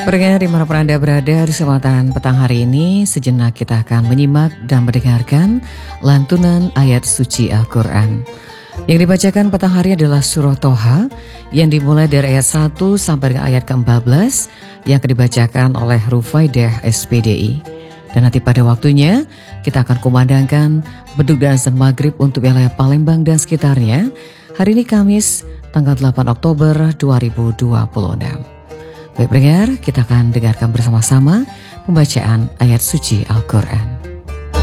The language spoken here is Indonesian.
Pendengar dimanapun Anda berada, di kesempatan petang hari ini sejenak kita akan menyimak dan mendengarkan lantunan ayat suci Al-Quran. Yang dibacakan petang hari adalah surah Toha yang dimulai dari ayat 1 sampai dengan ayat ke-14 yang akan dibacakan oleh Rufaidah SPDI. Dan nanti pada waktunya kita akan kumandangkan beduk dan azan maghrib untuk wilayah Palembang dan sekitarnya. Hari ini Kamis tanggal 8 Oktober 2026. Baik pendengar, kita akan dengarkan bersama-sama pembacaan ayat suci Al-Quran.